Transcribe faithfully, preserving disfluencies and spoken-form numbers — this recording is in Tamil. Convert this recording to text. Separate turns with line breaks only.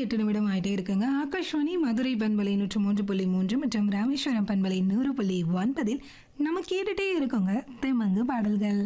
எட்டு நிமிடம் ஆயிட்டே இருக்குங்க. ஆகாஷ்வாணி மதுரை பண்பலை நூற்று மூன்று புள்ளி மூன்று மற்றும் ராமேஸ்வரம் பண்பலை நூறு புள்ளி ஒன்பதில் நம்ம கேட்டுட்டே இருக்கோங்க தெம்மங்கு பாடல்கள்.